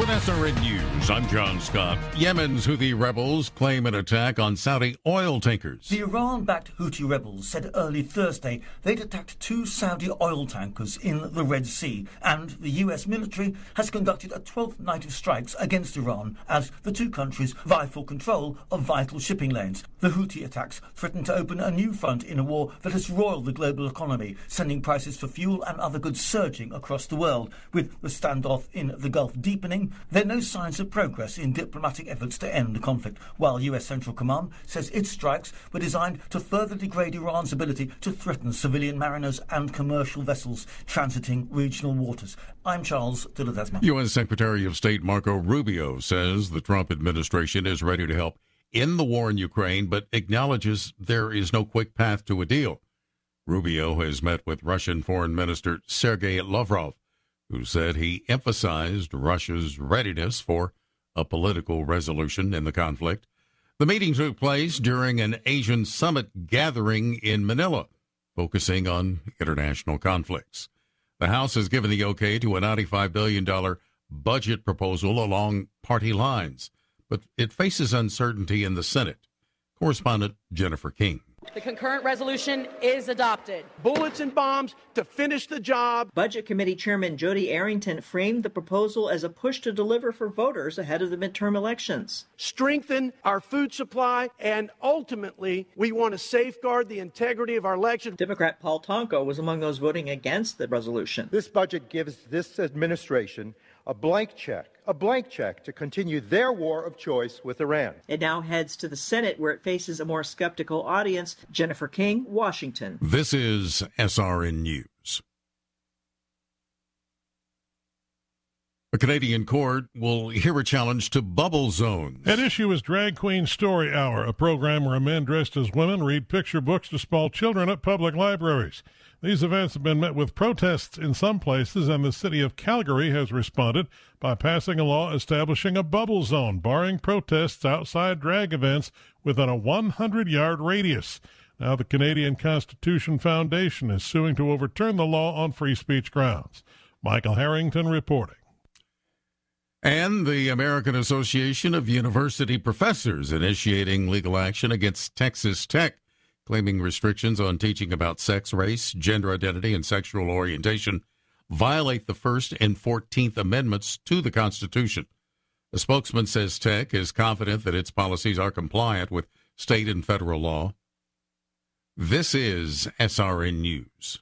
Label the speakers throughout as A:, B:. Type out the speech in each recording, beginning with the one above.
A: With SRN News, I'm John Scott. Yemen's Houthi rebels claim an attack on Saudi oil tankers.
B: The Iran-backed Houthi rebels said early Thursday they'd attacked 2 Saudi oil tankers in the Red Sea, and the US military has conducted a 12th night of strikes against Iran as the two countries vie for control of vital shipping lanes. The Houthi attacks threaten to open a new front in a war that has roiled the global economy, sending prices for fuel and other goods surging across the world. With the standoff in the Gulf deepening, there are no signs of progress in diplomatic efforts to end the conflict, while US Central Command says its strikes were designed to further degrade Iran's ability to threaten civilian mariners and commercial vessels transiting regional waters. I'm Charles de Ledesma.
A: U.S. Secretary of State Marco Rubio says the Trump administration is ready to help in the war in Ukraine, but acknowledges there is no quick path to a deal. Rubio has met with Russian Foreign Minister Sergei Lavrov, who said he emphasized Russia's readiness for a political resolution in the conflict. The meeting took place during an Asian summit gathering in Manila, focusing on international conflicts. The House has given the okay to a $95 billion budget proposal along party lines, but it faces uncertainty in the Senate. Correspondent Jennifer King.
C: The concurrent resolution is adopted.
D: Bullets and bombs to finish the job.
E: Budget Committee Chairman Jody Arrington framed the proposal as a push to deliver for voters ahead of the midterm elections.
D: Strengthen our food supply, and ultimately, we want to safeguard the integrity of our election.
E: Democrat Paul Tonko was among those voting against the resolution.
F: This budget gives this administration a blank check to continue their war of choice with Iran.
E: It now heads to the Senate, where it faces a more skeptical audience. Jennifer King, Washington.
A: This is SRN News. A Canadian court will hear a challenge to bubble zones.
G: At issue is Drag Queen Story Hour, a program where men dressed as women read picture books to small children at public libraries. These events have been met with protests in some places, and the city of Calgary has responded by passing a law establishing a bubble zone, barring protests outside drag events within a 100-yard radius. Now the Canadian Constitution Foundation is suing to overturn the law on free speech grounds. Michael Harrington reporting.
A: And the American Association of University Professors initiating legal action against Texas Tech, claiming restrictions on teaching about sex, race, gender identity, and sexual orientation violate the First and 14th Amendments to the Constitution. A spokesman says Tech is confident that its policies are compliant with state and federal law. This is SRN News.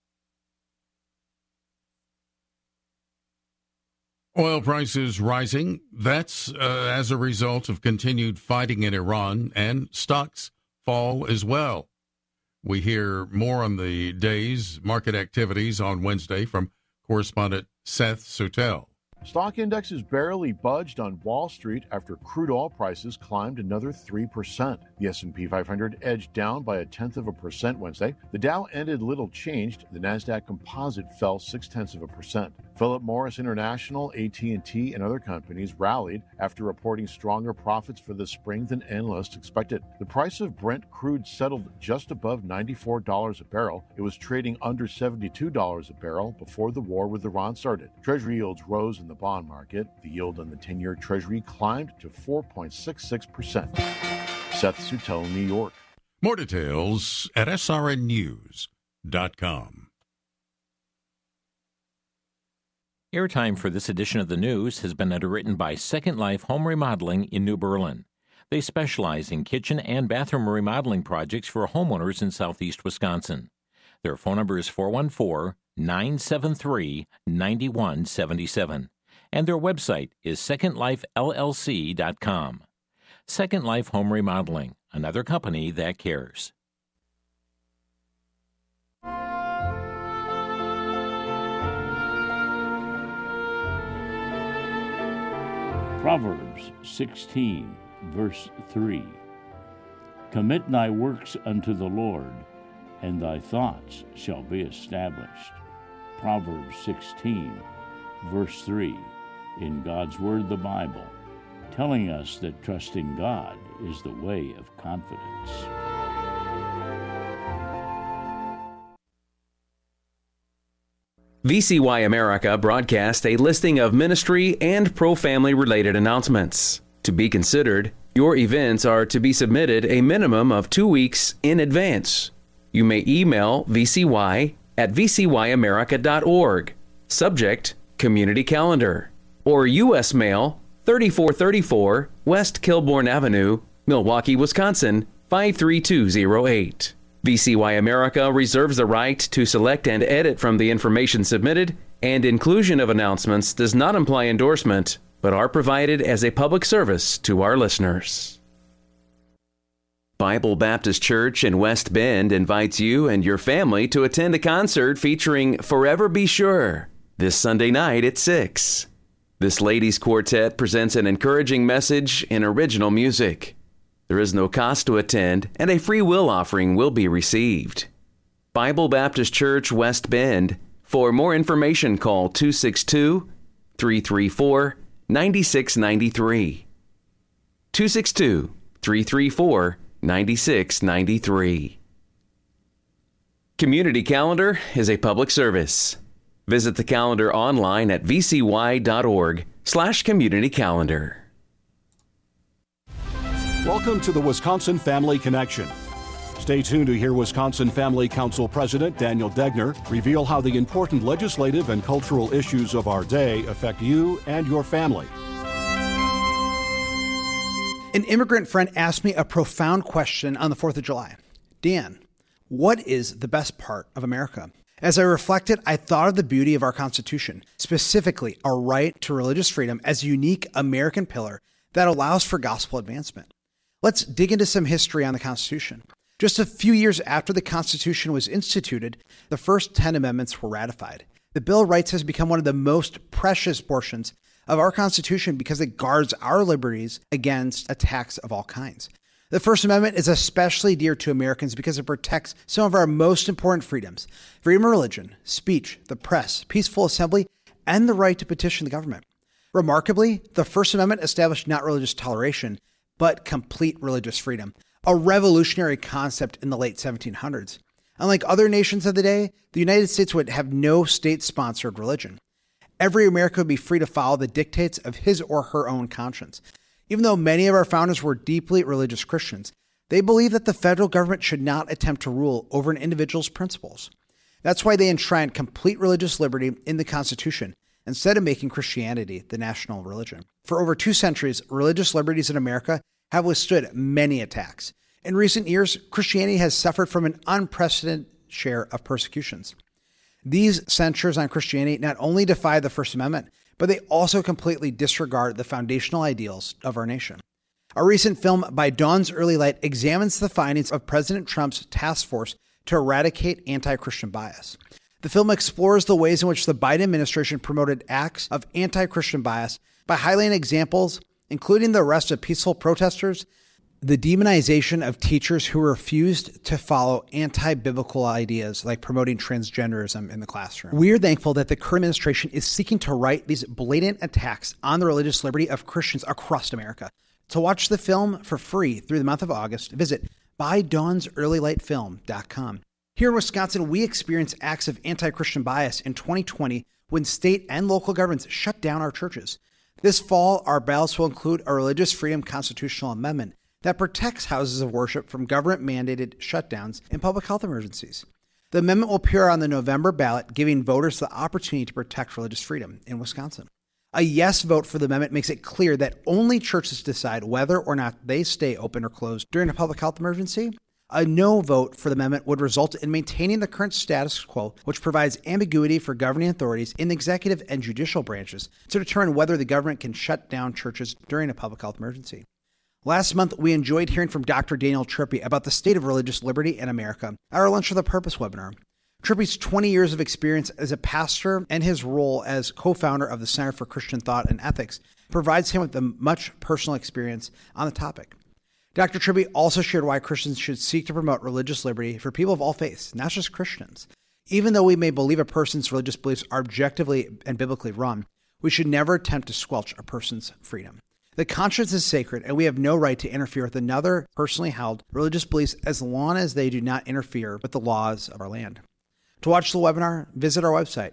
A: Oil prices rising. That's as a result of continued fighting in Iran, and stocks fall as well. We hear more on the day's market activities on Wednesday from correspondent Seth Sutel.
H: Stock indexes barely budged on Wall Street after crude oil prices climbed another 3%. The S&P 500 edged down by 0.1% Wednesday. The Dow ended little changed. The Nasdaq Composite fell 0.6%. Philip Morris International, AT&T, and other companies rallied after reporting stronger profits for the spring than analysts expected. The price of Brent crude settled just above $94 a barrel. It was trading under $72 a barrel before the war with Iran started. Treasury yields rose in the bond market. The yield on the 10-year Treasury climbed to 4.66%. Seth Sutel, New York.
A: More details at srnnews.com.
I: Airtime for this edition of the news has been underwritten by Second Life Home Remodeling in New Berlin. They specialize in kitchen and bathroom remodeling projects for homeowners in southeast Wisconsin. Their phone number is 414-973-9177. And their website is secondlifellc.com. Second Life Home Remodeling, another company that cares.
J: Proverbs 16, verse 3. Commit thy works unto the Lord, and thy thoughts shall be established. Proverbs 16, verse 3, in God's Word, the Bible, telling us that trusting God is the way of confidence.
K: VCY America broadcasts a listing of ministry and pro-family related announcements. To be considered, your events are to be submitted a minimum of 2 weeks in advance. You may email VCY at vcyamerica.org. Subject, Community Calendar. Or U.S. Mail, 3434 West Kilbourne Avenue, Milwaukee, Wisconsin, 53208. VCY America reserves the right to select and edit from the information submitted, and inclusion of announcements does not imply endorsement, but are provided as a public service to our listeners. Bible Baptist Church in West Bend invites you and your family to attend a concert featuring Forever Be Sure this Sunday night at 6. This ladies' quartet presents an encouraging message in original music. There is no cost to attend, and a free will offering will be received. Bible Baptist Church, West Bend. For more information, call 262-334-9693. 262-334-9693. Community Calendar is a public service. Visit the calendar online at vcy.org/communitycalendar.
L: Welcome to the Wisconsin Family Connection. Stay tuned to hear Wisconsin Family Council President Daniel Degner reveal how the important legislative and cultural issues of our day affect you and your family.
M: An immigrant friend asked me a profound question on the 4th of July. Dan, what is the best part of America? As I reflected, I thought of the beauty of our Constitution, specifically our right to religious freedom as a unique American pillar that allows for gospel advancement. Let's dig into some history on the Constitution. Just a few years after the Constitution was instituted, the first 10 amendments were ratified. The Bill of Rights has become one of the most precious portions of our Constitution because it guards our liberties against attacks of all kinds. The First Amendment is especially dear to Americans because it protects some of our most important freedoms: freedom of religion, speech, the press, peaceful assembly, and the right to petition the government. Remarkably, the First Amendment established not religious toleration, but complete religious freedom, a revolutionary concept in the late 1700s. Unlike other nations of the day, the United States would have no state-sponsored religion. Every American would be free to follow the dictates of his or her own conscience. Even though many of our founders were deeply religious Christians, they believed that the federal government should not attempt to rule over an individual's principles. That's why they enshrined complete religious liberty in the Constitution, instead of making Christianity the national religion. For over 2 centuries, religious liberties in America have withstood many attacks. In recent years, Christianity has suffered from an unprecedented share of persecutions. These censures on Christianity not only defy the First Amendment, but they also completely disregard the foundational ideals of our nation. A recent film by Dawn's Early Light examines the findings of President Trump's task force to eradicate anti-Christian bias. The film explores the ways in which the Biden administration promoted acts of anti-Christian bias by highlighting examples, including the arrest of peaceful protesters, the demonization of teachers who refused to follow anti-biblical ideas like promoting transgenderism in the classroom. We're thankful that the current administration is seeking to right these blatant attacks on the religious liberty of Christians across America. To watch the film for free through the month of August, visit buydawnsearlylightfilm.com. Here in Wisconsin, we experienced acts of anti-Christian bias in 2020 when state and local governments shut down our churches. This fall, our ballots will include a religious freedom constitutional amendment that protects houses of worship from government-mandated shutdowns and public health emergencies. The amendment will appear on the November ballot, giving voters the opportunity to protect religious freedom in Wisconsin. A yes vote for the amendment makes it clear that only churches decide whether or not they stay open or closed during a public health emergency. A no vote for the amendment would result in maintaining the current status quo, which provides ambiguity for governing authorities in the executive and judicial branches to determine whether the government can shut down churches during a public health emergency. Last month, we enjoyed hearing from Dr. Daniel Trippi about the state of religious liberty in America at our Lunch with a Purpose webinar. Trippi's 20 years of experience as a pastor and his role as co-founder of the Center for Christian Thought and Ethics provides him with a much personal experience on the topic. Dr. Trippi also shared why Christians should seek to promote religious liberty for people of all faiths, not just Christians. Even though we may believe a person's religious beliefs are objectively and biblically wrong, we should never attempt to squelch a person's freedom. The conscience is sacred, and we have no right to interfere with another personally held religious beliefs as long as they do not interfere with the laws of our land. To watch the webinar, visit our website,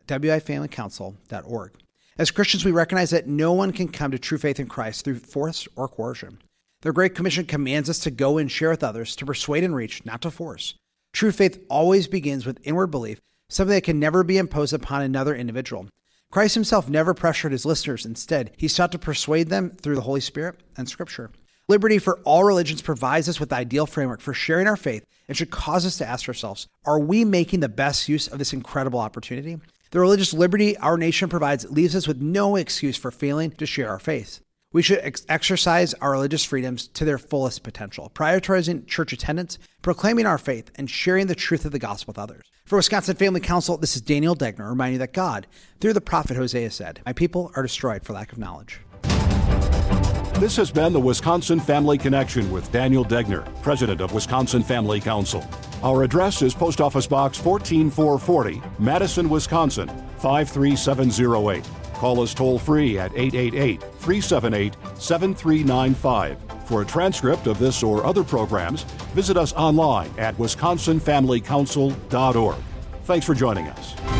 M: wifamilycouncil.org. As Christians, we recognize that no one can come to true faith in Christ through force or coercion. The Great Commission commands us to go and share with others, to persuade and reach, not to force. True faith always begins with inward belief, something that can never be imposed upon another individual. Christ himself never pressured his listeners. Instead, he sought to persuade them through the Holy Spirit and Scripture. Liberty for all religions provides us with the ideal framework for sharing our faith and should cause us to ask ourselves, are we making the best use of this incredible opportunity? The religious liberty our nation provides leaves us with no excuse for failing to share our faith. We should exercise our religious freedoms to their fullest potential, prioritizing church attendance, proclaiming our faith, and sharing the truth of the gospel with others. For Wisconsin Family Council, this is Daniel Degner reminding you that God, through the prophet Hosea, said, "My people are destroyed for lack of knowledge."
L: This has been the Wisconsin Family Connection with Daniel Degner, president of Wisconsin Family Council. Our address is Post Office Box 14440, Madison, Wisconsin, 53708. Call us toll-free at 888-378-7395. For a transcript of this or other programs, visit us online at wisconsinfamilycouncil.org. Thanks for joining us.